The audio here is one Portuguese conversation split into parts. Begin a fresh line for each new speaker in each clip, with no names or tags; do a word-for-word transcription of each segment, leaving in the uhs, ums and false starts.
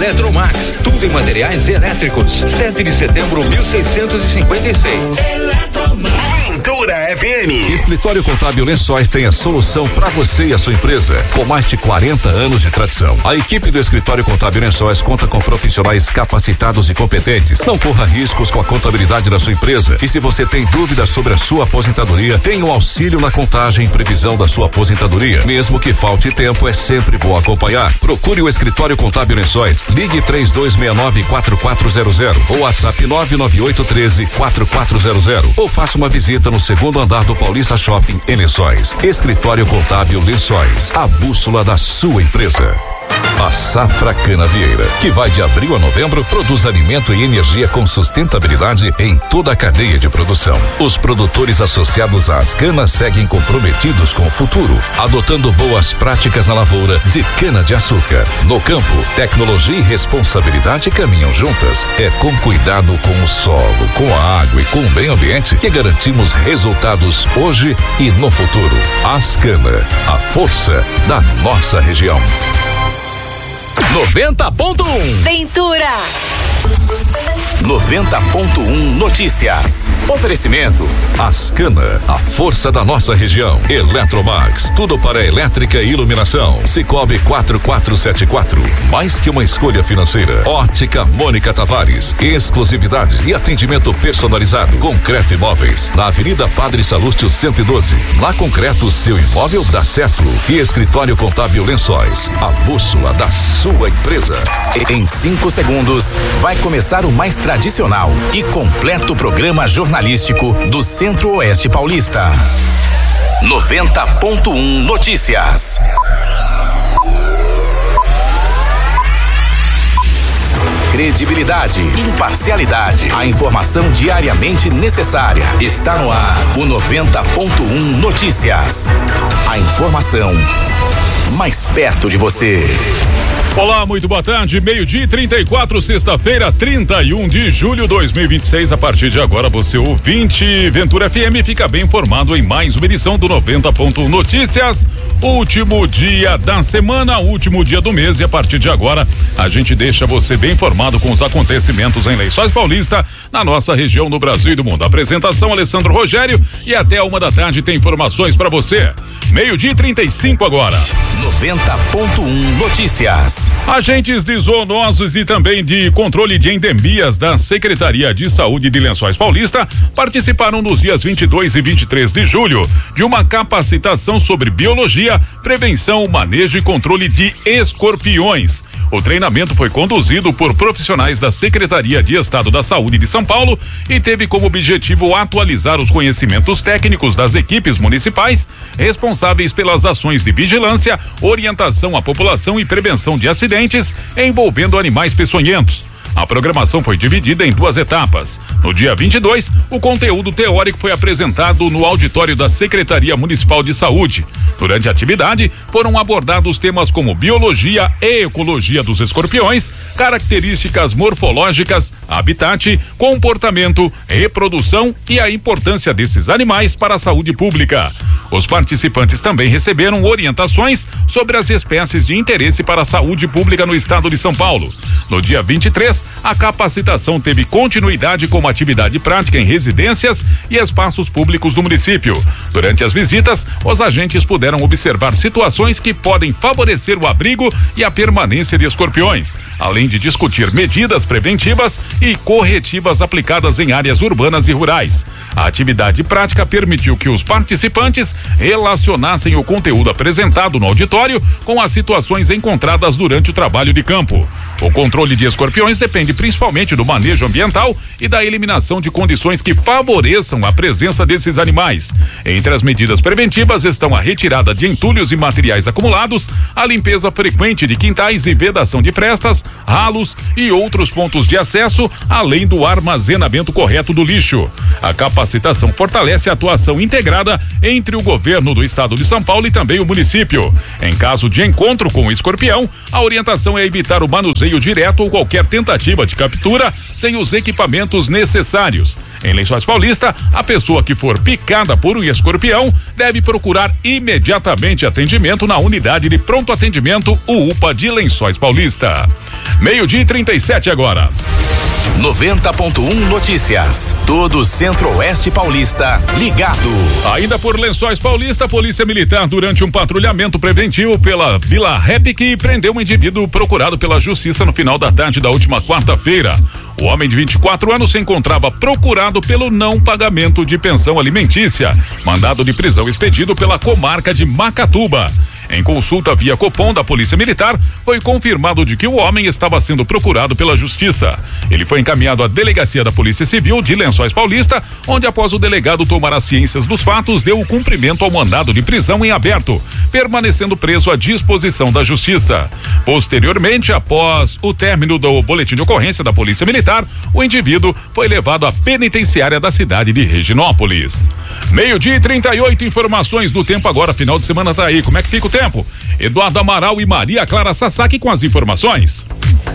Eletromax, tudo em materiais elétricos. sete de setembro, mil seiscentos e cinquenta e seis.
Ventura F M.
Escritório Contábil Lençóis tem a solução para você e a sua empresa. Com mais de quarenta anos de tradição, a equipe do Escritório Contábil Lençóis conta com profissionais capacitados e competentes. Não corra riscos com a contabilidade da sua empresa. E se você tem dúvidas sobre a sua aposentadoria, tem um auxílio na contagem e previsão da sua aposentadoria. Mesmo que falte tempo, é sempre bom acompanhar. Procure o Escritório Contábil Lençóis. Ligue três dois seis nove quatro quatro zero zero ou WhatsApp nove nove oito um três quatro quatro zero zero ou faça uma visita no segundo andar do Paulista Shopping em Lençóis. Escritório Contábil Lençóis, a bússola da sua empresa. A Safra Canavieira, que vai de abril a novembro, produz alimento e energia com sustentabilidade em toda a cadeia de produção. Os produtores associados às canas seguem comprometidos com o futuro, adotando boas práticas na lavoura de cana-de-açúcar. No campo, tecnologia e responsabilidade caminham juntas. É com cuidado com o solo, com a água e com o meio ambiente que garantimos resultados hoje e no futuro. Ascana, a força da nossa região.
noventa ponto um
Ventura.
noventa ponto um Notícias. Oferecimento
Ascana, a força da nossa região. Eletromax, tudo para elétrica e iluminação. Cicobi quatro quatro sete quatro, mais que uma escolha financeira. Ótica Mônica Tavares, exclusividade e atendimento personalizado. Concreto Imóveis, na Avenida Padre Salúcio cento e doze. Na Concreto, seu imóvel dá certo. E Escritório Contábil Lençóis, a bússola da sua empresa.
Em cinco segundos, vai começar o mais tradicional e completo programa jornalístico do Centro-Oeste Paulista. noventa ponto um Notícias. Credibilidade, imparcialidade, a informação diariamente necessária. Está no ar o noventa ponto um Notícias. A informação mais perto de você.
Olá, muito boa tarde, meio-dia e trinta e quatro, sexta-feira, trinta e um de julho de dois mil e vinte e seis. A partir de agora, você ouvinte Ventura F M fica bem informado em mais uma edição do noventa ponto um Notícias. Último dia da semana, último dia do mês, e a partir de agora a gente deixa você bem informado com os acontecimentos em Lençóis Paulista, na nossa região, no Brasil e do mundo. Apresentação Alessandro Rogério, e até uma da tarde tem informações para você. Meio-dia e trinta e cinco agora.
noventa ponto um Notícias.
Agentes de zoonoses e também de controle de endemias da Secretaria de Saúde de Lençóis Paulista participaram nos dias vinte e dois e vinte e três de julho de uma capacitação sobre biologia, prevenção, manejo e controle de escorpiões. O treinamento foi conduzido por profissionais da Secretaria de Estado da Saúde de São Paulo e teve como objetivo atualizar os conhecimentos técnicos das equipes municipais responsáveis pelas ações de vigilância, orientação à população e prevenção de acidentes envolvendo animais peçonhentos. A programação foi dividida em duas etapas. No dia vinte e dois, o conteúdo teórico foi apresentado no auditório da Secretaria Municipal de Saúde. Durante a atividade, foram abordados temas como biologia e ecologia dos escorpiões, características morfológicas, habitat, comportamento, reprodução e a importância desses animais para a saúde pública. Os participantes também receberam orientações sobre as espécies de interesse para a saúde pública no estado de São Paulo. No dia vinte e três, a capacitação teve continuidade como atividade prática em residências e espaços públicos do município. Durante as visitas, os agentes puderam observar situações que podem favorecer o abrigo e a permanência de escorpiões, além de discutir medidas preventivas e corretivas aplicadas em áreas urbanas e rurais. A atividade prática permitiu que os participantes relacionassem o conteúdo apresentado no auditório com as situações encontradas durante o trabalho de campo. O controle de escorpiões depende principalmente do manejo ambiental e da eliminação de condições que favoreçam a presença desses animais. Entre as medidas preventivas estão a retirada de entulhos e materiais acumulados, a limpeza frequente de quintais e vedação de frestas, ralos e outros pontos de acesso, além do armazenamento correto do lixo. A capacitação fortalece a atuação integrada entre o governo do estado de São Paulo e também o município. Em caso de encontro com o escorpião, a orientação é evitar o manuseio direto ou qualquer tentativa tentativa de captura sem os equipamentos necessários. Em Lençóis Paulista, a pessoa que for picada por um escorpião deve procurar imediatamente atendimento na unidade de pronto atendimento U U P A de Lençóis Paulista. Meio-dia e trinta e sete agora.
noventa ponto um Notícias. Todo o Centro-Oeste Paulista ligado.
Ainda por Lençóis Paulista, a Polícia Militar, durante um patrulhamento preventivo pela Vila Repique, prendeu um indivíduo procurado pela Justiça no final da tarde da última quarta-feira. O homem de vinte e quatro anos se encontrava procurado pelo não pagamento de pensão alimentícia. Mandado de prisão expedido pela comarca de Macatuba. Em consulta via Copom da Polícia Militar, foi confirmado de que o homem estava sendo procurado pela Justiça. Ele foi encaminhado à Delegacia da Polícia Civil de Lençóis Paulista, onde, após o delegado tomar as ciências dos fatos, deu o cumprimento ao mandado de prisão em aberto, permanecendo preso à disposição da Justiça. Posteriormente, após o término do boletim de ocorrência da Polícia Militar, o indivíduo foi levado à penitenciária da cidade de Reginópolis. Meio-dia e trinta e oito, informações do tempo agora, final de semana tá aí. Como é que fica o tempo? Eduardo Amaral e Maria Clara Sasaki com as informações.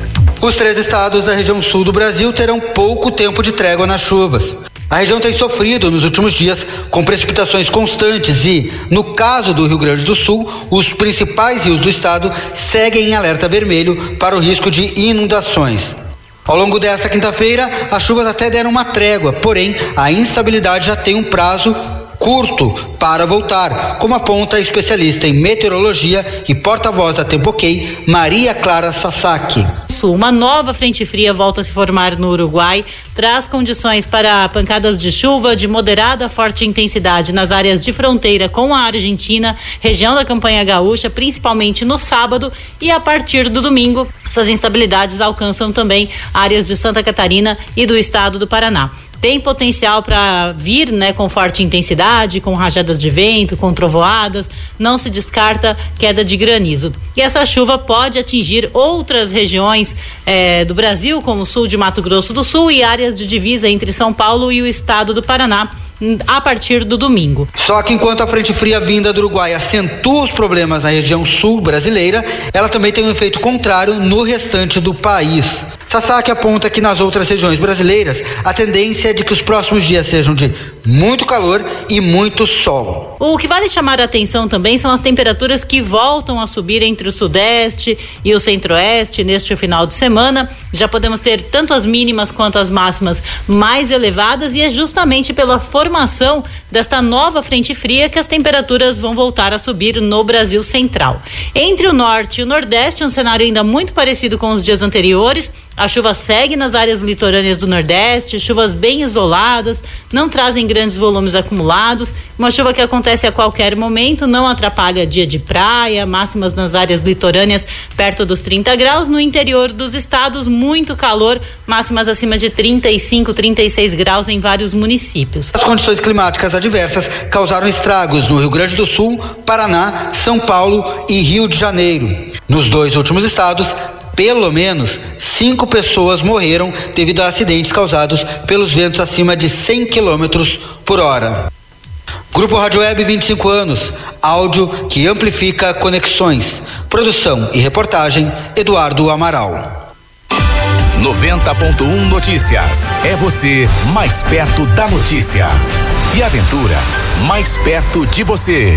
Os três estados da região sul do Brasil terão pouco tempo de trégua nas chuvas. A região tem sofrido nos últimos dias com precipitações constantes e, no caso do Rio Grande do Sul, os principais rios do estado seguem em alerta vermelho para o risco de inundações. Ao longo desta quinta-feira, as chuvas até deram uma trégua, porém a instabilidade já tem um prazo curto para voltar, como aponta a especialista em meteorologia e porta-voz da Tempoquei, Maria Clara Sasaki.
Uma nova frente fria volta a se formar no Uruguai, traz condições para pancadas de chuva de moderada a forte intensidade nas áreas de fronteira com a Argentina, região da Campanha Gaúcha, principalmente no sábado, e a partir do domingo, essas instabilidades alcançam também áreas de Santa Catarina e do estado do Paraná. Tem potencial para vir, né, com forte intensidade, com rajadas de vento, com trovoadas, não se descarta queda de granizo. E essa chuva pode atingir outras regiões eh, do Brasil, como o sul de Mato Grosso do Sul e áreas de divisa entre São Paulo e o estado do Paraná, a partir do domingo.
Só que enquanto a frente fria vinda do Uruguai acentua os problemas na região sul brasileira, ela também tem um efeito contrário no restante do país. Sasaki aponta que nas outras regiões brasileiras a tendência é de que os próximos dias sejam de muito calor e muito sol.
O que vale chamar a atenção também são as temperaturas que voltam a subir entre o sudeste e o centro-oeste neste final de semana. Já podemos ter tanto as mínimas quanto as máximas mais elevadas, e é justamente pela formação desta nova frente fria que as temperaturas vão voltar a subir no Brasil central. Entre o norte e o nordeste, um cenário ainda muito parecido com os dias anteriores. A chuva segue nas áreas litorâneas do Nordeste, chuvas bem isoladas, não trazem grandes volumes acumulados. Uma chuva que acontece a qualquer momento, não atrapalha dia de praia, máximas nas áreas litorâneas perto dos trinta graus. No interior dos estados, muito calor, máximas acima de trinta e cinco, trinta e seis graus em vários municípios.
As condições climáticas adversas causaram estragos no Rio Grande do Sul, Paraná, São Paulo e Rio de Janeiro. Nos dois últimos estados, pelo menos cinco pessoas morreram devido a acidentes causados pelos ventos acima de cem quilômetros por hora. Grupo Rádio Web, vinte e cinco anos, áudio que amplifica conexões. Produção e reportagem, Eduardo Amaral.
noventa ponto um Notícias. É você mais perto da notícia. E Aventura, mais perto de você.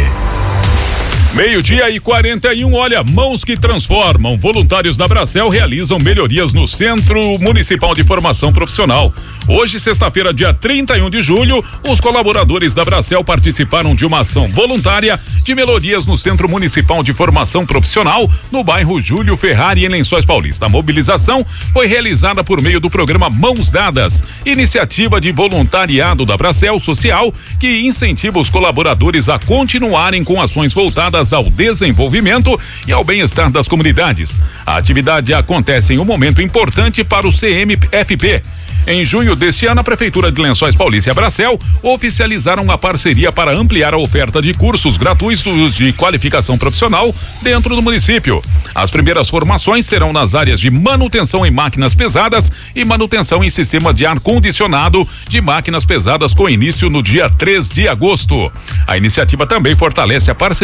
Meio-dia e quarenta e um, olha, mãos que transformam. Voluntários da Bracel realizam melhorias no Centro Municipal de Formação Profissional. Hoje, sexta-feira, dia trinta e um de julho, os colaboradores da Bracel participaram de uma ação voluntária de melhorias no Centro Municipal de Formação Profissional, no bairro Júlio Ferrari, em Lençóis Paulista. A mobilização foi realizada por meio do programa Mãos Dadas, iniciativa de voluntariado da Bracel Social, que incentiva os colaboradores a continuarem com ações voltadas ao desenvolvimento e ao bem-estar das comunidades. A atividade acontece em um momento importante para o C M F P. Em junho deste ano, a Prefeitura de Lençóis Paulista e a Bracel oficializaram uma parceria para ampliar a oferta de cursos gratuitos de qualificação profissional dentro do município. As primeiras formações serão nas áreas de manutenção em máquinas pesadas e manutenção em sistema de ar-condicionado de máquinas pesadas, com início no dia três de agosto. A iniciativa também fortalece a parceria entre a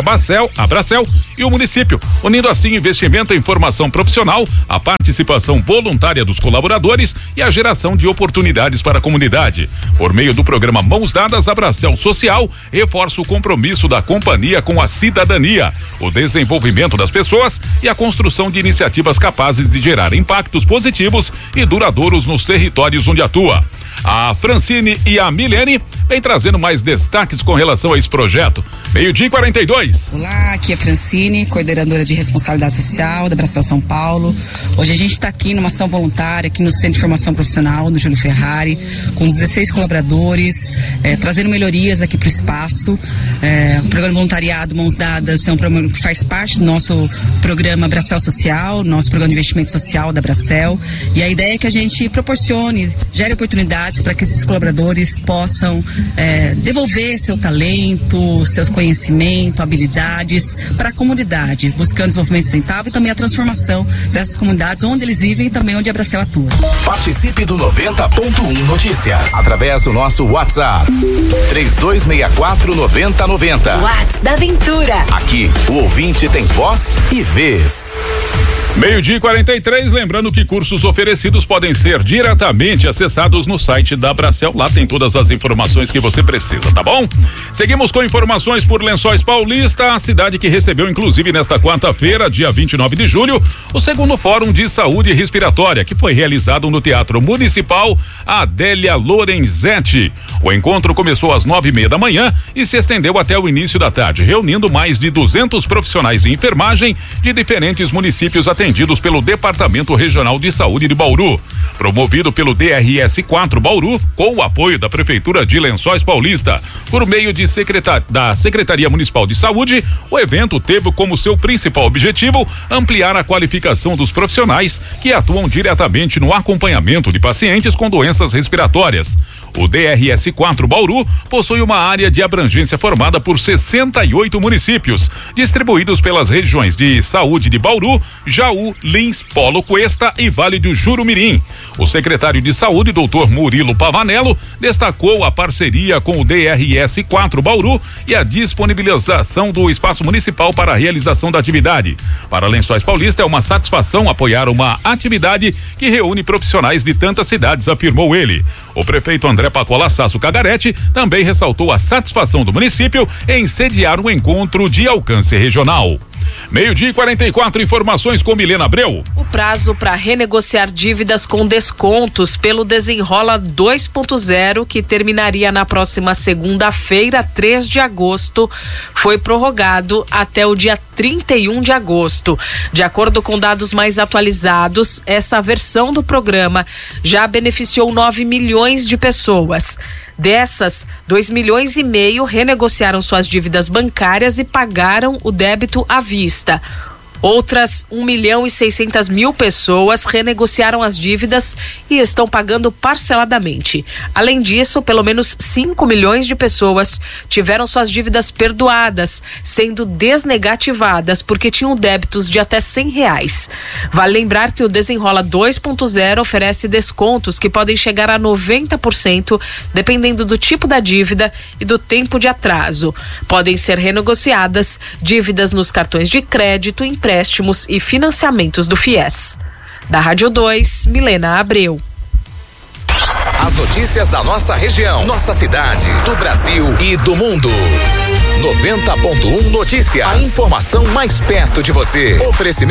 Abracel, Abracel e o município, unindo assim investimento em formação profissional, a participação voluntária dos colaboradores e a geração de oportunidades para a comunidade. Por meio do programa Mãos Dadas, Abracel Social reforça o compromisso da companhia com a cidadania, o desenvolvimento das pessoas e a construção de iniciativas capazes de gerar impactos positivos e duradouros nos territórios onde atua. A Francine e a Milene vem trazendo mais destaques com relação a esse projeto. Meio-dia e quarenta e dois.
Olá, aqui é a Francine, coordenadora de responsabilidade social da Abracel São Paulo. Hoje a gente está aqui numa ação voluntária aqui no Centro de Formação Profissional, no Júlio Ferrari, com dezesseis colaboradores, eh, trazendo melhorias aqui para o espaço. Eh, o programa voluntariado Mãos Dadas é um programa que faz parte do nosso programa Abracel Social, nosso programa de investimento social da Abracel. E a ideia é que a gente proporcione, gere oportunidades para que esses colaboradores possam é, devolver seu talento, seu conhecimento, habilidades para a comunidade, buscando desenvolvimento sustentável e também a transformação dessas comunidades onde eles vivem e também onde a Abracel atua.
Participe do noventa ponto um Notícias através do nosso WhatsApp três dois seis quatro nove zero nove zero.
WhatsApp da Aventura.
Aqui o ouvinte tem voz e vez.
Meio-dia e quarenta e três, lembrando que cursos oferecidos podem ser diretamente acessados no site da Abracel. Lá tem todas as informações que você precisa, tá bom? Seguimos com informações por Lençóis Paulista, a cidade que recebeu, inclusive, nesta quarta-feira, dia vinte e nove de julho, o segundo Fórum de Saúde Respiratória, que foi realizado no Teatro Municipal Adélia Lorenzetti. O encontro começou às nove e meia da manhã e se estendeu até o início da tarde, reunindo mais de duzentos profissionais de enfermagem de diferentes municípios atendidos pelo Departamento Regional de Saúde de Bauru. Promovido pelo D R S quatro Bauru, com o apoio da Prefeitura de Lençóis Paulista, por meio de secretar, da Secretaria Municipal de Saúde, o evento teve como seu principal objetivo ampliar a qualificação dos profissionais que atuam diretamente no acompanhamento de pacientes com doenças respiratórias. O D R S quatro Bauru possui uma área de abrangência formada por sessenta e oito municípios, distribuídos pelas regiões de saúde de Bauru, Jaú, Lins, Polo Cuesta e Vale do Jurumirim. O secretário de Saúde, doutor Murilo Pavanello, destacou a parceria com o D R S quatro Bauru e a disponibilização do espaço municipal para a realização da atividade. Para Lençóis Paulista é uma satisfação apoiar uma atividade que reúne profissionais de tantas cidades, afirmou ele. O prefeito André Pacola Sasso Cagarete também ressaltou a satisfação do município em sediar um encontro de alcance regional. Meio-dia e quarenta e quatro, informações com Milena Abreu.
O prazo para renegociar dívidas com descontos pelo Desenrola dois ponto zero, que terminaria na próxima segunda-feira, três de agosto, foi prorrogado até o dia trinta e um de agosto. De acordo com dados mais atualizados, essa versão do programa já beneficiou nove milhões de pessoas. Dessas, dois milhões e meio renegociaram suas dívidas bancárias e pagaram o débito à vista. Outras um milhão e seiscentas mil pessoas renegociaram as dívidas e estão pagando parceladamente. Além disso, pelo menos cinco milhões de pessoas tiveram suas dívidas perdoadas, sendo desnegativadas porque tinham débitos de até cem reais. Vale lembrar que o Desenrola dois ponto zero oferece descontos que podem chegar a noventa por cento, dependendo do tipo da dívida e do tempo de atraso. Podem ser renegociadas dívidas nos cartões de crédito, empréstimos e financiamentos do FIES. Da Rádio dois, Milena Abreu.
As notícias da nossa região, nossa cidade, do Brasil e do mundo. noventa ponto um Notícias. A informação mais perto de você. Oferecimento